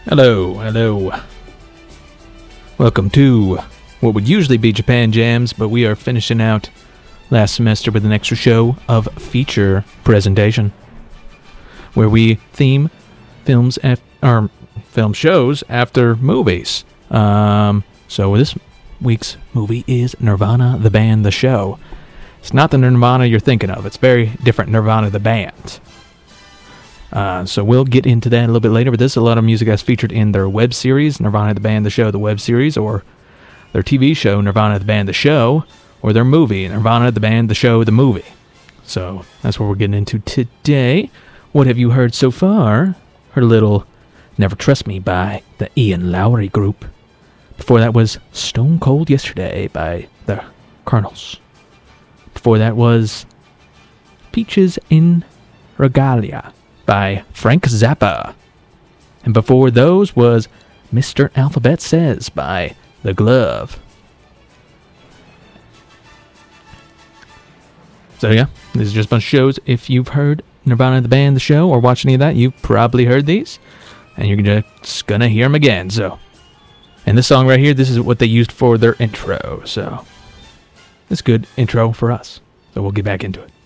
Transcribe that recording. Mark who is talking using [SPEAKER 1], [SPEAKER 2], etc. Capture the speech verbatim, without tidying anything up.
[SPEAKER 1] Hello, hello. Welcome to what would usually be Japan Jams, but we are finishing out last semester with an extra show of feature presentation, where we theme films af- or film shows after movies. Um, so this week's movie is Nirvana, the band, the show. It's not the Nirvana you're thinking of. It's very different Nirvana, the band. Uh, so we'll get into that a little bit later, but this is a lot of music that's featured in their web series, Nirvana, the band, the show, the web series, or their T V show, Nirvana, the band, the show, or their movie, Nirvana, the band, the show, the movie. So that's what we're getting into today. What have you heard so far? Heard a little Never Trust Me by the Ian Lowry Group. Before that was Stone Cold Yesterday by the Colonels. Before that was Peaches in Regalia by Frank Zappa. And before those was Mister Alphabet Says by The Glove. So yeah, this is just a bunch of shows. If you've heard Nirvana, the band, the show, or watched any of that, you've probably heard these. And you're just gonna hear them again, so. And this song right here, this is what they used for their intro, so. It's a good intro for us. So we'll get back into it.